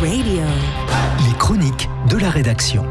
Radio. Les chroniques de la rédaction.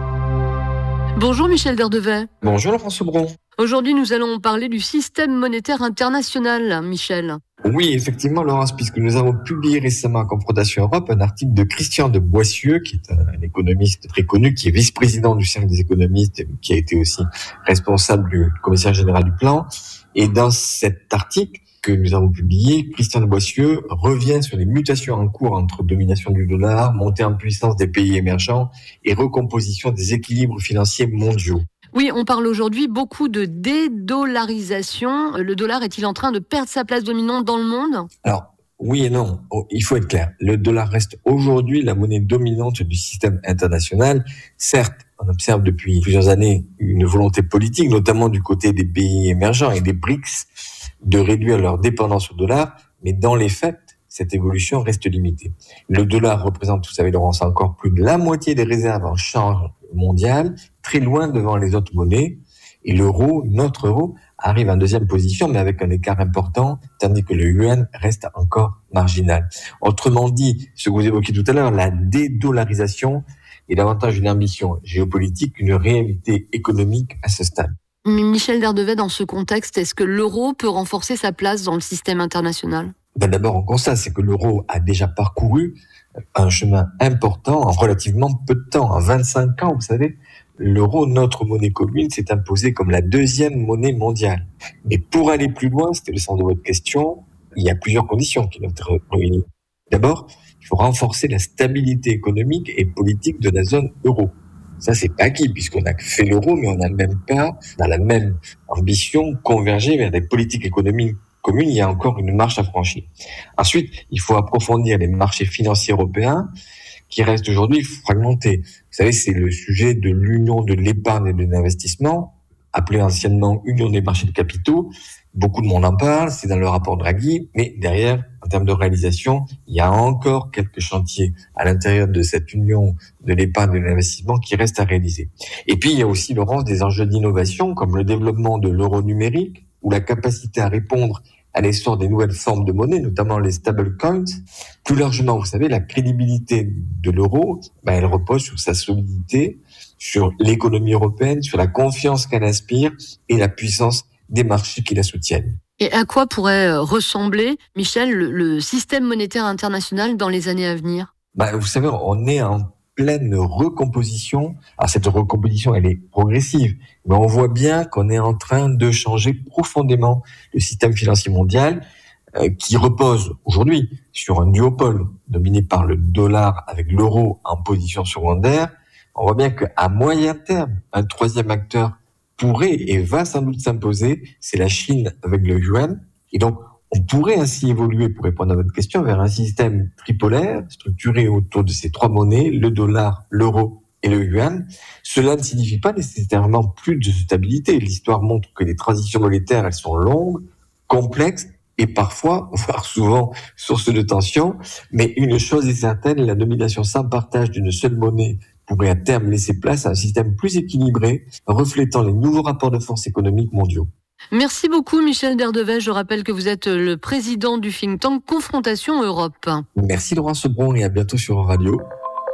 Bonjour Michel Derdevet. Bonjour Laurent Sobron. Aujourd'hui, nous allons parler du système monétaire international, Michel. Oui, effectivement, Laurence, puisque nous avons publié récemment à Confrontation Europe un article de Christian de Boissieu, qui est un économiste très connu, qui est vice-président du Cercle des économistes, qui a été aussi responsable du commissaire général du plan. Et dans cet article que nous avons publié, Christian de Boissieu revient sur les mutations en cours entre domination du dollar, montée en puissance des pays émergents et recomposition des équilibres financiers mondiaux. Oui, on parle aujourd'hui beaucoup de dédollarisation. Le dollar est-il en train de perdre sa place dominante dans le monde ? Alors, oui et non. Il faut être clair. Le dollar reste aujourd'hui la monnaie dominante du système international. Certes, on observe depuis plusieurs années une volonté politique, notamment du côté des pays émergents et des BRICS, de réduire leur dépendance au dollar, mais dans les faits, cette évolution reste limitée. Le dollar représente, vous savez Laurence, encore plus de la moitié des réserves en change mondial, très loin devant les autres monnaies. Et l'euro, notre euro, arrive en deuxième position, mais avec un écart important, tandis que le yuan reste encore marginal. Autrement dit, ce que vous évoquiez tout à l'heure, la dédollarisation est davantage une ambition géopolitique qu'une réalité économique à ce stade. Michel Derdevet, dans ce contexte, est-ce que l'euro peut renforcer sa place dans le système international ? D'abord, on constate, c'est que l'euro a déjà parcouru un chemin important en relativement peu de temps. En 25 ans, vous savez, l'euro, notre monnaie commune, s'est imposé comme la deuxième monnaie mondiale. Mais pour aller plus loin, c'était le sens de votre question, il y a plusieurs conditions qui doivent être réunies. D'abord, il faut renforcer la stabilité économique et politique de la zone euro. Ça, c'est pas acquis, puisqu'on a fait l'euro, mais on n'a même pas, dans la même ambition, convergé vers des politiques économiques communes. Il y a encore une marche à franchir. Ensuite, il faut approfondir les marchés financiers européens, qui restent aujourd'hui fragmentés. Vous savez, c'est le sujet de l'union de l'épargne et de l'investissement, appelée anciennement union des marchés de capitaux. Beaucoup de monde en parle, c'est dans le rapport Draghi, mais derrière, en termes de réalisation, il y a encore quelques chantiers à l'intérieur de cette union de l'épargne et de l'investissement qui restent à réaliser. Et puis, il y a aussi, Laurence, des enjeux d'innovation, comme le développement de l'euro numérique, ou la capacité à répondre à l'essor des nouvelles formes de monnaie, notamment les stablecoins. Plus largement, vous savez, la crédibilité de l'euro, elle repose sur sa solidité, sur l'économie européenne, sur la confiance qu'elle inspire et la puissance des marchés qui la soutiennent. Et à quoi pourrait ressembler, Michel, le système monétaire international dans les années à venir ? Vous savez, on est en pleine recomposition. Alors cette recomposition, elle est progressive, mais on voit bien qu'on est en train de changer profondément le système financier mondial qui repose aujourd'hui sur un duopole dominé par le dollar avec l'euro en position secondaire. On voit bien qu'à moyen terme, un troisième acteur pourrait et va sans doute s'imposer, c'est la Chine avec le yuan. Et donc, on pourrait ainsi évoluer, pour répondre à votre question, vers un système tripolaire structuré autour de ces trois monnaies, le dollar, l'euro et le yuan. Cela ne signifie pas nécessairement plus de stabilité. L'histoire montre que les transitions monétaires, elles sont longues, complexes et parfois, voire souvent, source de tension. Mais une chose est certaine, la domination sans partage d'une seule monnaie pourrait à terme laisser place à un système plus équilibré, reflétant les nouveaux rapports de force économiques mondiaux. Merci beaucoup Michel Derdevet. Je rappelle que vous êtes le président du think tank Confrontation Europe. Merci Laurent Sobron et à bientôt sur Euradio.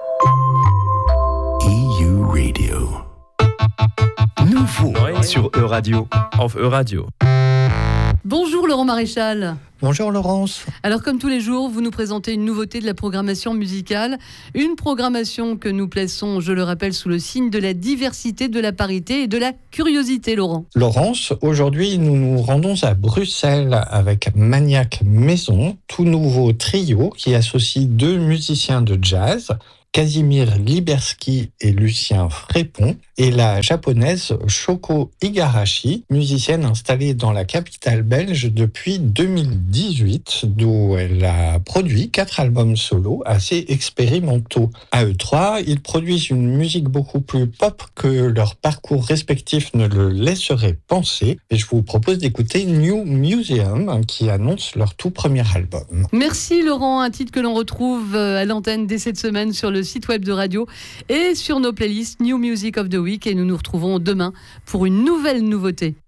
EU Radio. Nouveau sur Euradio. Auf Euradio. Bonjour Laurent Maréchal. Bonjour Laurence. Alors comme tous les jours, vous nous présentez une nouveauté de la programmation musicale. Une programmation que nous plaçons, je le rappelle, sous le signe de la diversité, de la parité et de la curiosité, Laurent. Laurence, aujourd'hui nous nous rendons à Bruxelles avec Maniac Maison, tout nouveau trio qui associe deux musiciens de jazz, Casimir Liberski et Lucien Frépon, et la japonaise Shoko Igarashi, musicienne installée dans la capitale belge depuis 2018, d'où elle a produit 4 albums solo assez expérimentaux. À eux trois, ils produisent une musique beaucoup plus pop que leur parcours respectif ne le laisserait penser, et je vous propose d'écouter New Museum, qui annonce leur tout premier album. Merci Laurent, un titre que l'on retrouve à l'antenne dès cette semaine sur le site web de radio et sur nos playlists New Music of the Week, et nous nous retrouvons demain pour une nouvelle nouveauté.